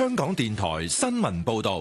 香港電台新聞報道。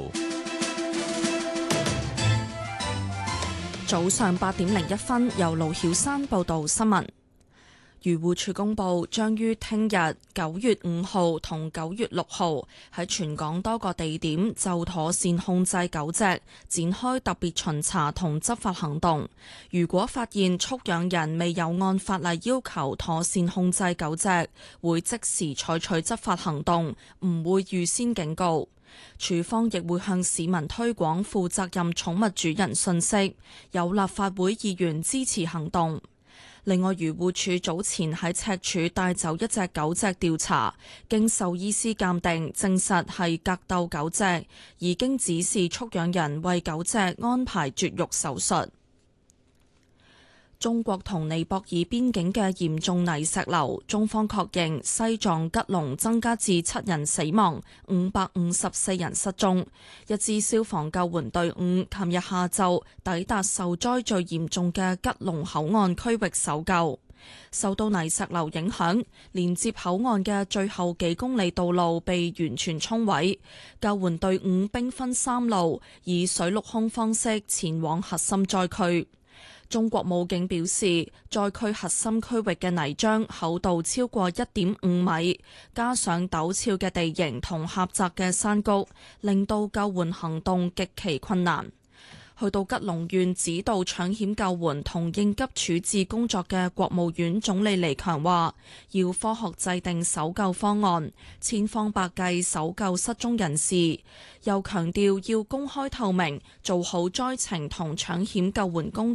早上8:01，由盧曉珊報道新聞。漁護署公布，將於聽日9月5號同9月6號喺全港多個地點就妥善控制狗隻展開特別巡查同執法行動。如果發現畜養人未有按法例要求妥善控制狗隻，會即時採取執法行動，唔會預先警告。署方亦會向市民推廣負責任寵物主人信息，有立法會議員支持行動。另外，漁護署早前喺赤柱帶走一隻狗隻調查，經獸醫師鑑定證實係格鬥狗隻，已經指示畜養人為狗隻安排絕育手術。中國同尼泊爾邊境嘅嚴重泥石流，中方確認西藏吉隆增加至7人死亡，554人失蹤。一支消防救援隊伍琴日下晝抵達受災最嚴重嘅吉隆口岸區域搜救。受到泥石流影響，連接口岸嘅最後幾公里道路被完全沖毀，救援隊伍兵分3路，以水陸空方式前往核心災區。中國武警表示，災區核心區域嘅泥漿厚度超過1.5米，加上陡峭嘅地形同狹窄嘅山谷，令到救援行動極其困難。去到吉隆縣指導搶險救援同應急處置工作嘅國務院總理李強話，要科學制定搜救方案，千方百計搜救失蹤人士。又強調要公開透明，做好災情同搶險救援工